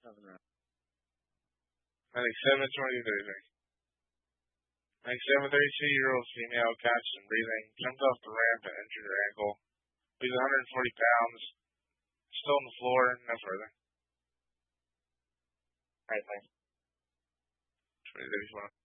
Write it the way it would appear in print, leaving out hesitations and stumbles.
Nothing wrong. 97, 23. 97, 32-year-old female catches and breathing, jumped off the ramp and injured her ankle. Weighs 140 pounds. Still on the floor, no further. All right, thanks. 2031.